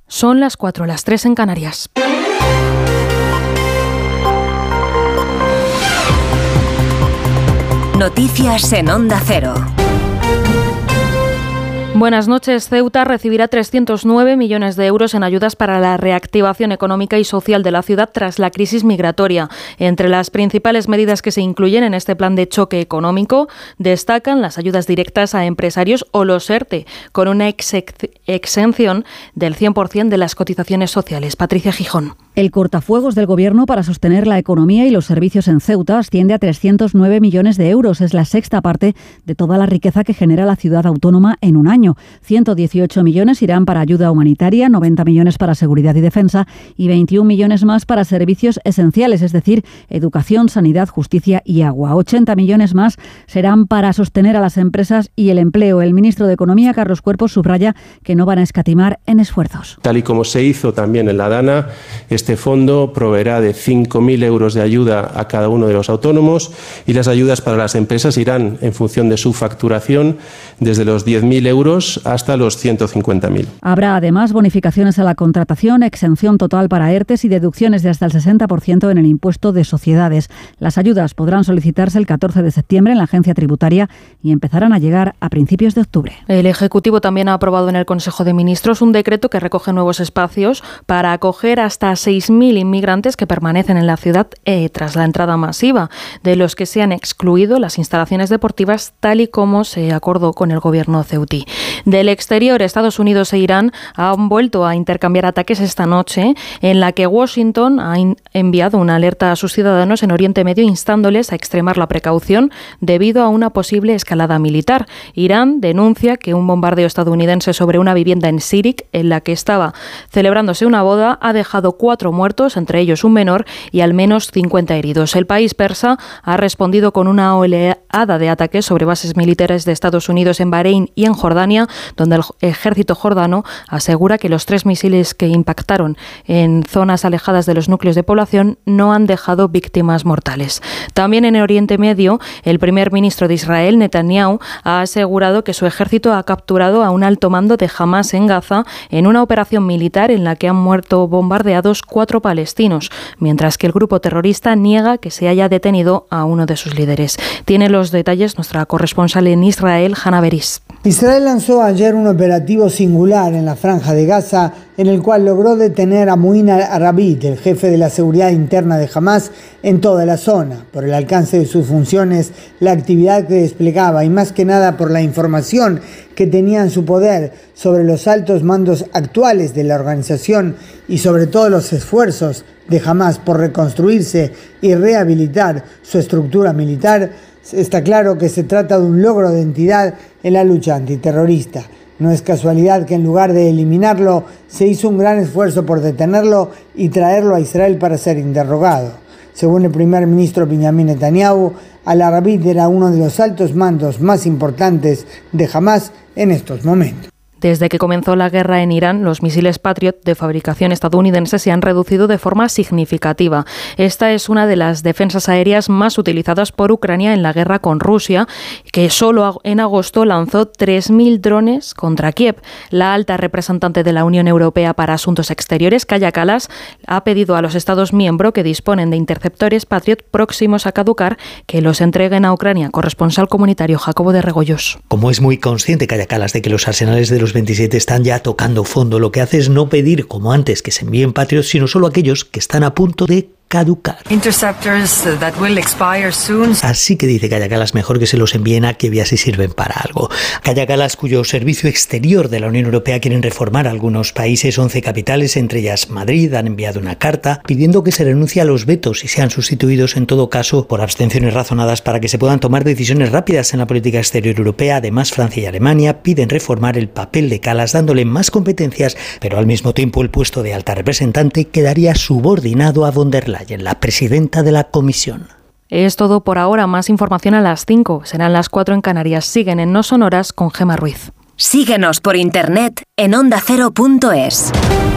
Son las 4, las 3 en Canarias. Noticias en Onda Cero. Buenas noches. Ceuta recibirá 309 millones de euros en ayudas para la reactivación económica y social de la ciudad tras la crisis migratoria. Entre las principales medidas que se incluyen en este plan de choque económico destacan las ayudas directas a empresarios o los ERTE, con una exención del 100% de las cotizaciones sociales. Patricia Gijón. El cortafuegos del Gobierno para sostener la economía y los servicios en Ceuta asciende a 309 millones de euros. Es la sexta parte de toda la riqueza que genera la ciudad autónoma en un año. 118 millones irán para ayuda humanitaria, 90 millones para seguridad y defensa y 21 millones más para servicios esenciales, es decir, educación, sanidad, justicia y agua. 80 millones más serán para sostener a las empresas y el empleo. El ministro de Economía, Carlos Cuerpo, subraya que no van a escatimar en esfuerzos. Tal y como se hizo también en la DANA, este fondo proveerá de 5.000 euros de ayuda a cada uno de los autónomos y las ayudas para las empresas irán en función de su facturación desde los 10.000 euros hasta los 150.000. Habrá además bonificaciones a la contratación, exención total para ERTES y deducciones de hasta el 60% en el impuesto de sociedades. Las ayudas podrán solicitarse el 14 de septiembre en la agencia tributaria y empezarán a llegar a principios de octubre. El Ejecutivo también ha aprobado en el Consejo de Ministros un decreto que recoge nuevos espacios para acoger hasta 6.000 inmigrantes que permanecen en la ciudad tras la entrada masiva, de los que se han excluido las instalaciones deportivas tal y como se acordó con el gobierno ceutí. Del exterior, Estados Unidos e Irán han vuelto a intercambiar ataques esta noche, en la que Washington ha enviado una alerta a sus ciudadanos en Oriente Medio instándoles a extremar la precaución debido a una posible escalada militar. Irán denuncia que un bombardeo estadounidense sobre una vivienda en Sirik, en la que estaba celebrándose una boda, ha dejado 4 muertos, entre ellos un menor, y al menos 50 heridos. El país persa ha respondido con una oleada de ataques sobre bases militares de Estados Unidos en Bahrein y en Jordania, donde el ejército jordano asegura que los 3 misiles que impactaron en zonas alejadas de los núcleos de población no han dejado víctimas mortales. También en Oriente Medio, el primer ministro de Israel, Netanyahu, ha asegurado que su ejército ha capturado a un alto mando de Hamás en Gaza en una operación militar en la que han muerto bombardeados 4 palestinos, mientras que el grupo terrorista niega que se haya detenido a uno de sus líderes. Tiene los detalles nuestra corresponsal en Israel, Hanna Beris. Israel lanzó ayer un operativo singular en la Franja de Gaza, en el cual logró detener a Muin al-Arabit, el jefe de la seguridad interna de Hamás, en toda la zona, por el alcance de sus funciones, la actividad que desplegaba y más que nada por la información que tenía en su poder sobre los altos mandos actuales de la organización y sobre todo los esfuerzos de Hamás por reconstruirse y rehabilitar su estructura militar. Está claro que se trata de un logro de entidad en la lucha antiterrorista. No es casualidad que en lugar de eliminarlo, se hizo un gran esfuerzo por detenerlo y traerlo a Israel para ser interrogado. Según el primer ministro Benjamin Netanyahu, al-Arabit era uno de los altos mandos más importantes de Hamás en estos momentos. Desde que comenzó la guerra en Irán, los misiles Patriot de fabricación estadounidense se han reducido de forma significativa. Esta es una de las defensas aéreas más utilizadas por Ucrania en la guerra con Rusia, que solo en agosto lanzó 3.000 drones contra Kiev. La alta representante de la Unión Europea para Asuntos Exteriores, Kaja Kallas, ha pedido a los Estados miembros que disponen de interceptores Patriot próximos a caducar que los entreguen a Ucrania. Corresponsal comunitario Jacobo de Regoyos. Como es muy consciente Kaja Kallas de que los arsenales de los 27 están ya tocando fondo, lo que hace es no pedir, como antes, que se envíen Patriot, sino solo aquellos que están a punto de caducar. Así que dice Kaja Kallas mejor que se los envíen a Kiev y así sirven para algo. Kaja Kallas, cuyo servicio exterior de la Unión Europea quieren reformar algunos países, 11 capitales, entre ellas Madrid, han enviado una carta pidiendo que se renuncie a los vetos y sean sustituidos en todo caso por abstenciones razonadas para que se puedan tomar decisiones rápidas en la política exterior europea. Además, Francia y Alemania piden reformar el papel de Kallas dándole más competencias, pero al mismo tiempo el puesto de alta representante quedaría subordinado a von der Leyen, la presidenta de la Comisión. Es todo por ahora. Más información a las 5. Serán las 4 en Canarias. Siguen en No Sonoras con Gemma Ruiz. Síguenos por internet en ondacero.es.